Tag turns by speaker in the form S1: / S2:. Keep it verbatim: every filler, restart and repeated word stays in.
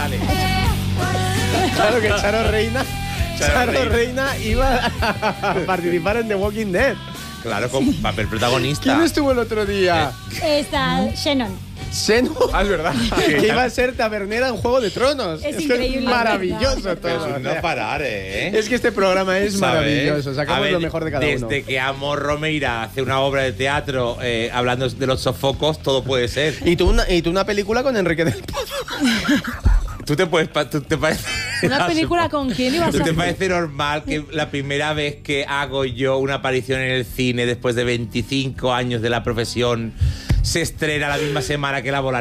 S1: Vale.
S2: Claro que Charo Reina,
S1: Charo
S2: Charo
S1: Reina.
S2: Reina iba a participar en The Walking Dead.
S1: Claro, con papel protagonista.
S2: ¿Quién estuvo el otro día?
S3: Está Shannon.
S2: Seno.
S1: Ah, es verdad.
S2: Que iba a ser tabernera en Juego de Tronos.
S3: Es
S2: que
S3: increíble,
S2: maravilloso
S3: ¿verdad?
S2: todo.
S1: Pero es no parar, ¿eh?
S2: Es que este programa es
S1: ¿Sabes?
S2: maravilloso.
S1: A
S2: Sacamos
S1: ver,
S2: lo mejor de cada
S1: desde
S2: uno.
S1: que Amos Romeira hace una obra de teatro eh, hablando de los sofocos, todo puede ser.
S2: Y tú una, y tú una película con Enrique del Pozo.
S1: ¿Tú te puedes pa- tú te parece
S4: ¿Una película con quién ibas
S1: ¿Tú
S4: a
S1: te
S4: hacer?
S1: parece normal que la primera vez que hago yo una aparición en el cine después de veinticinco años de la profesión se estrena la misma semana que la bola